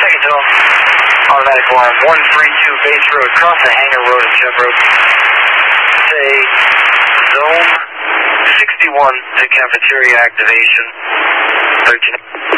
Second to him. Automatic alarm 132 Base Road, cross the Hangar Road and Chev Road. Say Zone 61 to cafeteria activation. 13.